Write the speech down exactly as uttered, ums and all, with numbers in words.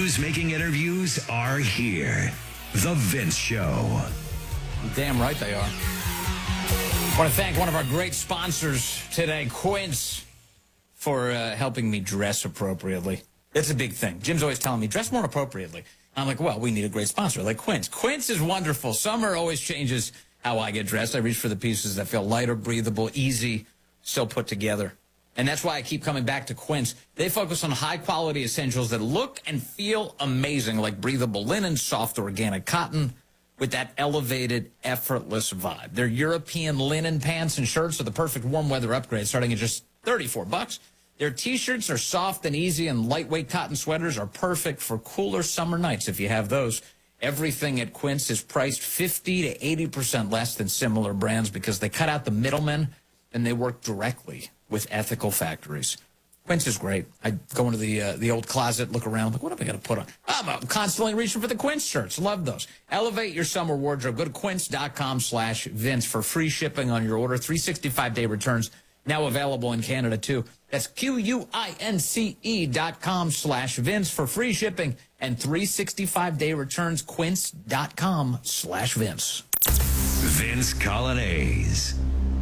News-making interviews are here. The Vince Show. Damn right they are. I want to thank one of our great sponsors today, Quince, for uh, helping me dress appropriately. It's a big thing. Jim's always telling me, dress more appropriately. I'm like, well, we need a great sponsor like Quince. Quince is wonderful. Summer always changes how I get dressed. I reach for the pieces that feel lighter, breathable, easy, still put together. And that's why I keep coming back to Quince. They focus on high-quality essentials that look and feel amazing, like breathable linen, soft organic cotton, with that elevated, effortless vibe. Their European linen pants and shirts are the perfect warm weather upgrade, starting at just thirty-four bucks. Their T-shirts are soft and easy, and lightweight cotton sweaters are perfect for cooler summer nights if you have those. Everything at Quince is priced fifty to eighty percent less than similar brands because they cut out the middlemen and they work directly with ethical factories. Quince is great. I go into the uh, the old closet, look around, like, what have I got to put on? I'm constantly reaching for the Quince shirts. Love those. Elevate your summer wardrobe. Go to quince.com slash Vince for free shipping on your order. three hundred sixty-five day returns. Now available in Canada, too. That's Q-U-I-N-C-E dot com slash Vince for free shipping and three hundred sixty-five day returns. Quince.com slash Vince. Vince Colonnese.